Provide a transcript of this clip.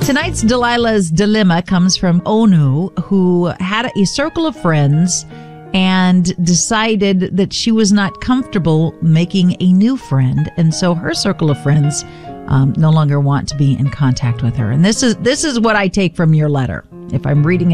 Tonight's Delilah's Dilemma comes from Onu, who had a circle of friends and decided that she was not comfortable making a new friend. And so her circle of friends no longer want to be in contact with her. And this is what I take from your letter. If I'm reading